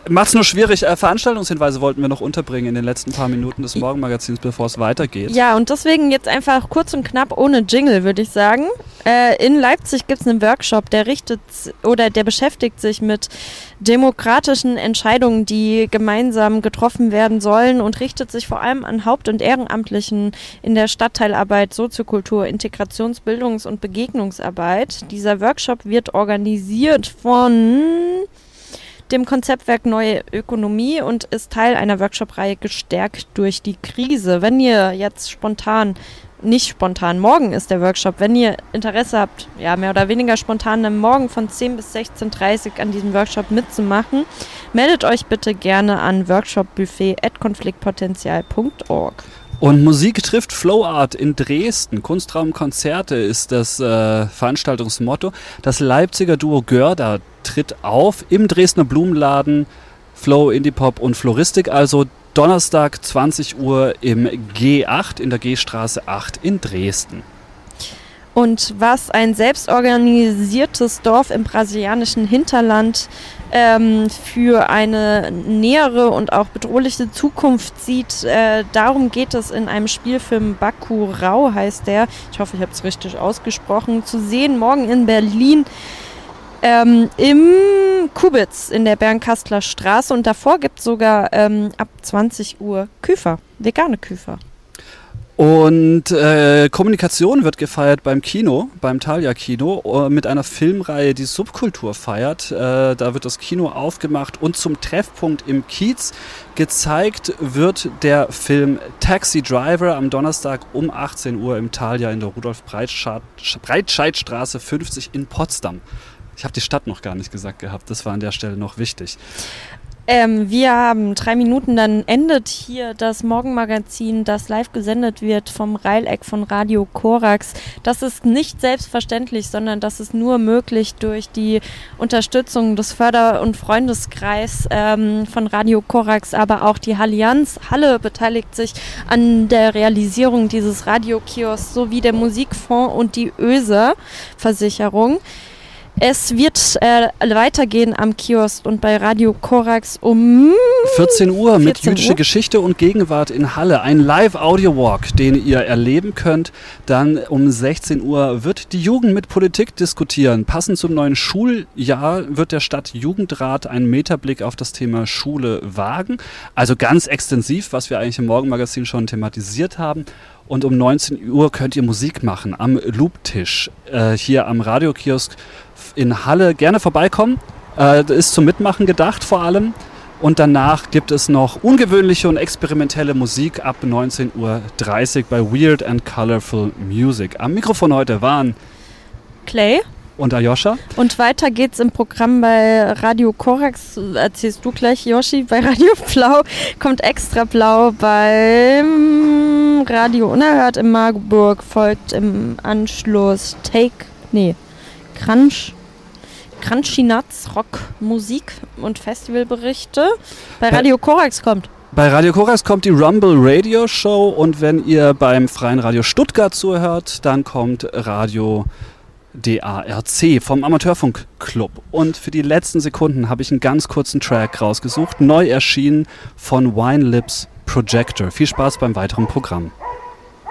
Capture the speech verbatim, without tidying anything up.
Macht's nur schwierig. Äh, Veranstaltungshinweise wollten wir noch unterbringen in den letzten paar Minuten des Morgenmagazins, bevor es weitergeht. Ja, und deswegen jetzt einfach kurz und knapp ohne Jingle, würde ich sagen. Äh, in Leipzig gibt es einen Workshop, der richtet oder der beschäftigt sich mit demokratischen Entscheidungen, die gemeinsam getroffen werden sollen und richtet sich vor allem an Haupt- und Ehrenamtlichen in der Stadtteilarbeit, Soziokultur, Integrations-, Bildungs- und Begegnungsarbeit. Dieser Workshop wird organisiert von dem Konzeptwerk Neue Ökonomie und ist Teil einer Workshop-Reihe Gestärkt durch die Krise. Wenn ihr jetzt spontan, nicht spontan, morgen ist der Workshop, wenn ihr Interesse habt, ja mehr oder weniger spontan am Morgen von zehn bis sechzehn Uhr dreißig an diesem Workshop mitzumachen, meldet euch bitte gerne an workshopbuffet at konfliktpotenzial punkt org. Und Musik trifft Flowart in Dresden. Kunstraumkonzerte ist das äh, Veranstaltungsmotto. Das Leipziger Duo Görda tritt auf im Dresdner Blumenladen. Flow, Indie-Pop und Floristik. Also Donnerstag zwanzig Uhr im G acht in der G-Straße acht in Dresden. Und was ein selbstorganisiertes Dorf im brasilianischen Hinterland ähm, für eine nähere und auch bedrohliche Zukunft sieht, äh, darum geht es in einem Spielfilm. Bacurau heißt der. Ich hoffe, ich habe es richtig ausgesprochen. Zu sehen morgen in Berlin ähm, im Kubitz in der Bernkastler Straße. Und davor gibt es sogar ähm, ab zwanzig Uhr Küfer, vegane Küfer. Und äh, Kommunikation wird gefeiert beim Kino, beim Thalia Kino, äh, mit einer Filmreihe, die Subkultur feiert. Äh, da wird das Kino aufgemacht und zum Treffpunkt im Kiez gezeigt wird der Film Taxi Driver am Donnerstag um achtzehn Uhr im Thalia in der Rudolf-Breitscheid-Straße fünfzig in Potsdam. Ich habe die Stadt noch gar nicht gesagt gehabt, das war an der Stelle noch wichtig. Ähm, wir haben drei Minuten, dann endet hier das Morgenmagazin, das live gesendet wird vom Reileck von Radio Korax. Das ist nicht selbstverständlich, sondern das ist nur möglich durch die Unterstützung des Förder- und Freundeskreis ähm, von Radio Korax, aber auch die Allianz Halle beteiligt sich an der Realisierung dieses Radiokiosks sowie der Musikfonds und die Öser-Versicherung. Es wird äh, weitergehen am Kiosk und bei Radio Korax um vierzehn Uhr mit vierzehn jüdische Uhr. Geschichte und Gegenwart in Halle. Ein Live-Audio-Walk, den ihr erleben könnt. Dann um sechzehn Uhr wird die Jugend mit Politik diskutieren. Passend zum neuen Schuljahr wird der Stadtjugendrat einen Meterblick auf das Thema Schule wagen. Also ganz extensiv, was wir eigentlich im Morgenmagazin schon thematisiert haben. Und um neunzehn Uhr könnt ihr Musik machen am Looptisch äh, hier am Radiokiosk in Halle. Gerne vorbeikommen. Äh, das ist zum Mitmachen gedacht vor allem. Und danach gibt es noch ungewöhnliche und experimentelle Musik ab neunzehn Uhr dreißig bei Weird and Colorful Music. Am Mikrofon heute waren Clay und Ayosha. Und weiter geht's im Programm bei Radio Korax, erzählst du gleich, Yoshi. Bei Radio Blau kommt Extra Blau, beim Radio Unerhört in Marburg folgt im Anschluss Take, nee, Crunch, Crunchy Nuts, Rock, Musik und Festivalberichte. Bei Radio Korax kommt Bei Radio Korax kommt die Rumble Radio Show und wenn ihr beim Freien Radio Stuttgart zuhört, dann kommt Radio D A R C vom Amateurfunk-Club. Und für die letzten Sekunden habe ich einen ganz kurzen Track rausgesucht, neu erschienen von Wine Lips Projector. Viel Spaß beim weiteren Programm.